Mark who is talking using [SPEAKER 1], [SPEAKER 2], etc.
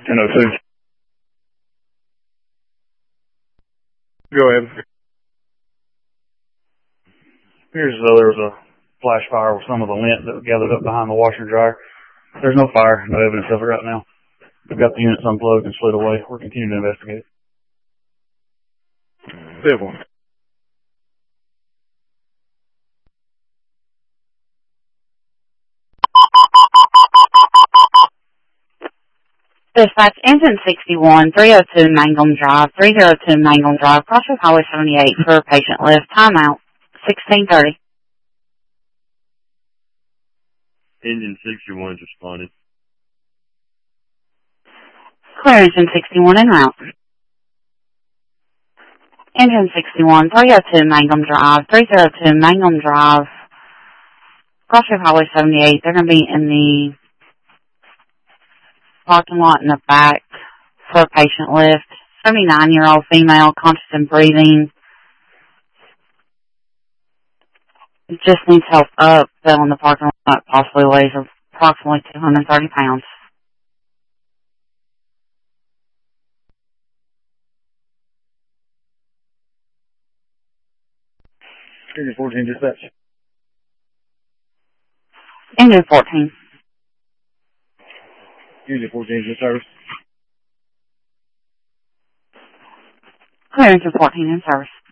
[SPEAKER 1] 1002. Go ahead. Here's there was a flash fire with some of the lint that gathered up behind the washer and dryer. There's no fire, no evidence of it right now. We've got the units unplugged and slid away. We're continuing to investigate. Civil.
[SPEAKER 2] Dispatch, Engine 61, 302 Mangum Drive, 302 Mangum Drive, Crossroads Highway 78 for patient list. Timeout, 16:30.
[SPEAKER 3] Engine 61 just responded.
[SPEAKER 2] Clear Engine 61 en route. Engine 61, 302 Mangum Drive, 302 Mangum Drive, Crossroads Highway 78. They're going to be in the parking lot in the back for a patient lift. 79-year-old female, conscious and breathing. Just needs help up. Fell in the parking lot, possibly weighs approximately 230 pounds.
[SPEAKER 1] Engine 14 dispatch.
[SPEAKER 2] Engine 14.
[SPEAKER 1] Engine 14 is in service.
[SPEAKER 2] Clear Engine 14 in service.